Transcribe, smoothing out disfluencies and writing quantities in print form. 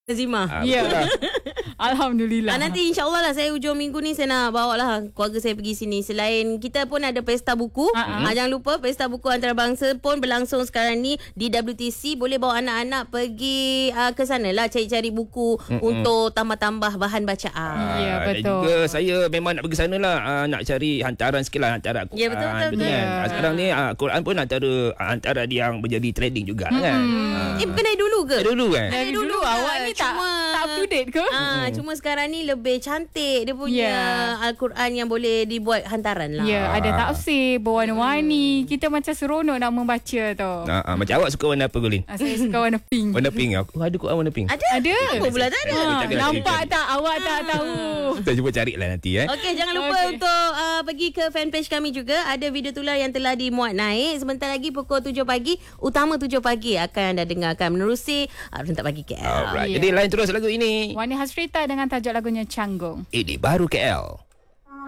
Zima. Ya. Alhamdulillah. Nanti insyaAllah lah saya hujung minggu ni saya nak bawa lah keluarga saya pergi sini. Selain kita pun ada pesta buku. Jangan lupa pesta buku antarabangsa pun berlangsung sekarang ni di WTC. Boleh bawa anak-anak pergi ke sana lah cari-cari buku untuk tambah-tambah bahan bacaan. Ya, betul. Dan juga saya memang nak pergi sana lah, nak cari hantaran sikit lah, hantaran Quran. Ya, betul. Kan? Sekarang ni Quran pun antara yang menjadi trending juga kan. Bukan dari dulu ke? Dari dulu kan? Dari dulu awak ni tak up to date ke? Cuma sekarang ni lebih cantik dia punya Al-Quran yang boleh dibuat hantaran lah. Ya, ada tafsir berwarna-warni. Kita macam seronok nak membaca tu. Macam awak suka warna apa, Golin? Saya suka warna pink. Warna pink. Aku ada Quran warna pink. Ada? Apa pula tak ada? Nampak tak? Awak tak tahu. Kita cuba carilah nanti. Okey, jangan lupa untuk pergi ke fanpage kami juga. Ada video tular yang telah dimuat naik. Sebentar lagi pukul 7 pagi. Utama 7 pagi akan anda dengarkan menerusi Rentak Pagi KL. Alright. Jadi lain terus lagu ini. Wani Hasrita dengan tajuk lagunya Canggung. Ini baru KL.